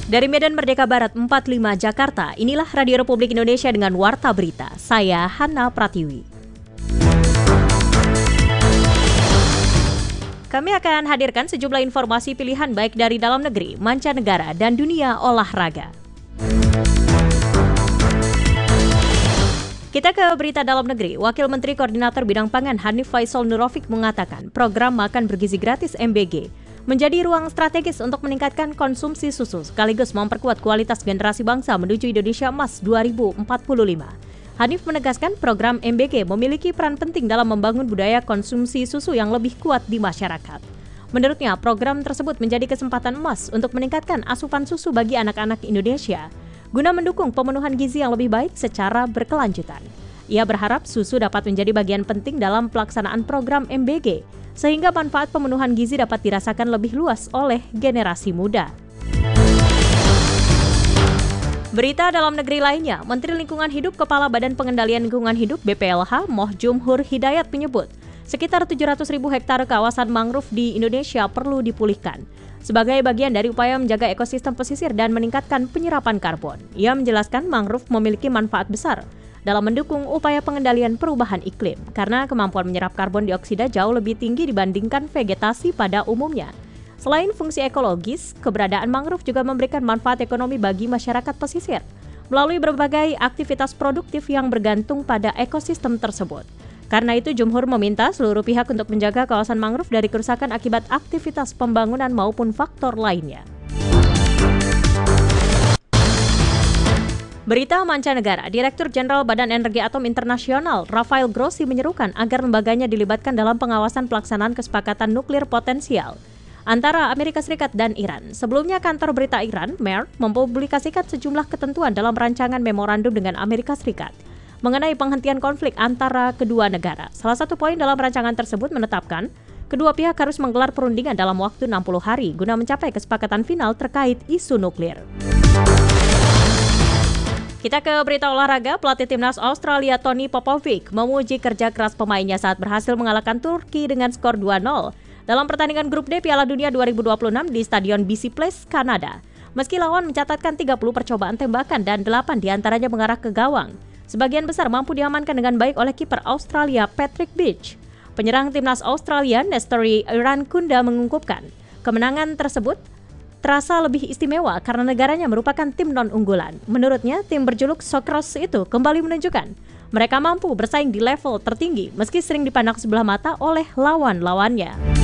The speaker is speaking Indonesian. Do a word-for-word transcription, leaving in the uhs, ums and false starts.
Dari Medan Merdeka Barat empat puluh lima Jakarta, inilah Radio Republik Indonesia dengan Warta Berita. Saya Hana Pratiwi. Kami akan hadirkan sejumlah informasi pilihan baik dari dalam negeri, mancanegara, dan dunia olahraga. Kita ke berita dalam negeri. Wakil Menteri Koordinator Bidang Pangan Hanif Faisal Nurofik mengatakan program makan bergizi gratis M B G menjadi ruang strategis untuk meningkatkan konsumsi susu sekaligus memperkuat kualitas generasi bangsa menuju Indonesia Emas dua ribu empat puluh lima. Hanif menegaskan program M B G memiliki peran penting dalam membangun budaya konsumsi susu yang lebih kuat di masyarakat. Menurutnya, program tersebut menjadi kesempatan emas untuk meningkatkan asupan susu bagi anak-anak Indonesia guna mendukung pemenuhan gizi yang lebih baik secara berkelanjutan. Ia berharap susu dapat menjadi bagian penting dalam pelaksanaan program M B G, sehingga manfaat pemenuhan gizi dapat dirasakan lebih luas oleh generasi muda. Berita dalam negeri lainnya, Menteri Lingkungan Hidup Kepala Badan Pengendalian Lingkungan Hidup B P L H Moh Jumhur Hidayat menyebut, sekitar tujuh ratus ribu hektar kawasan mangrove di Indonesia perlu dipulihkan sebagai bagian dari upaya menjaga ekosistem pesisir dan meningkatkan penyerapan karbon. Ia menjelaskan mangrove memiliki manfaat besar dalam mendukung upaya pengendalian perubahan iklim karena kemampuan menyerap karbon dioksida jauh lebih tinggi dibandingkan vegetasi pada umumnya. Selain fungsi ekologis, keberadaan mangrove juga memberikan manfaat ekonomi bagi masyarakat pesisir melalui berbagai aktivitas produktif yang bergantung pada ekosistem tersebut. Karena itu, Jumhur meminta seluruh pihak untuk menjaga kawasan mangrove dari kerusakan akibat aktivitas pembangunan maupun faktor lainnya. Berita mancanegara, Direktur Jenderal Badan Energi Atom Internasional Rafael Grossi menyerukan agar lembaganya dilibatkan dalam pengawasan pelaksanaan kesepakatan nuklir potensial antara Amerika Serikat dan Iran. Sebelumnya, kantor berita Iran, M E R, mempublikasikan sejumlah ketentuan dalam rancangan memorandum dengan Amerika Serikat mengenai penghentian konflik antara kedua negara. Salah satu poin dalam rancangan tersebut menetapkan kedua pihak harus menggelar perundingan dalam waktu enam puluh hari guna mencapai kesepakatan final terkait isu nuklir. Kita ke berita olahraga. Pelatih timnas Australia Tony Popovic memuji kerja keras pemainnya saat berhasil mengalahkan Turki dengan skor dua nol dalam pertandingan grup D Piala Dunia dua ribu dua puluh enam di Stadion B C Place, Kanada. Meski lawan mencatatkan tiga puluh percobaan tembakan dan delapan diantaranya mengarah ke gawang, sebagian besar mampu diamankan dengan baik oleh kiper Australia Patrick Beach. Penyerang timnas Australia Nestory Irankunda mengungkapkan, kemenangan tersebut terasa lebih istimewa karena negaranya merupakan tim non-unggulan. Menurutnya, tim berjuluk Socceroos itu kembali menunjukkan mereka mampu bersaing di level tertinggi meski sering dipandang sebelah mata oleh lawan-lawannya.